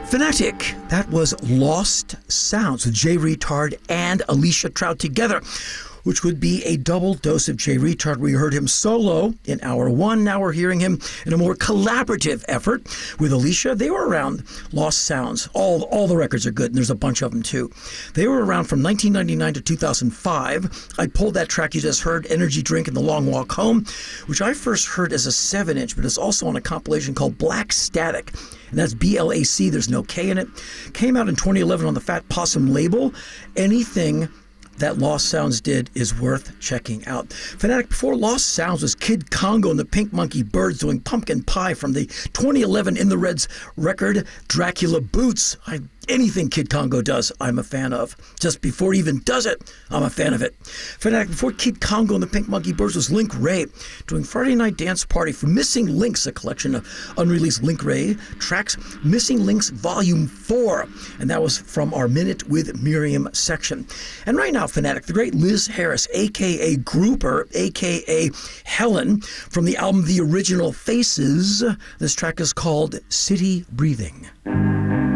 Fanatic, that was Lost Sounds with Jay Retard and Alicia Trout together, which would be a double dose of Jay Retard. We heard him solo in hour one. Now we're hearing him in a more collaborative effort with Alicia. They were around Lost Sounds. All the records are good, and there's a bunch of them too. They were around from 1999 to 2005. I pulled that track you just heard, Energy Drink and The Long Walk Home, which I first heard as a 7-inch, but it's also on a compilation called Black Static. And that's BLAC, there's no K in it. Came out in 2011 on the Fat Possum label. Anything that Lost Sounds did is worth checking out. Fanatic, before Lost Sounds was Kid Congo and the Pink Monkey Birds doing Pumpkin Pie from the 2011 In the Reds record, Dracula Boots. Anything Kid Congo does, I'm a fan of. Just before he even does it, I'm a fan of it. Fanatic, before Kid Congo and the Pink Monkey Birds was Link Wray doing Friday Night Dance Party for Missing Links, a collection of unreleased Link Wray tracks, Missing Links Volume 4. And that was from our Minute with Miriam section. And right now, Fanatic, the great Liz Harris, a.k.a. Grouper, a.k.a. Helen, from the album The Original Faces. This track is called City Breathing.